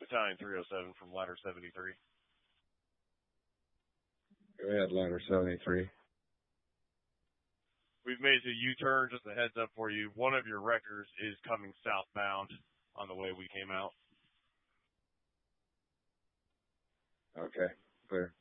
Battalion 307 from Ladder 73. Go ahead, Ladder 73. We've made a U-turn, just a heads up for you. One of your wreckers is coming southbound on the way we came out. Okay, clear.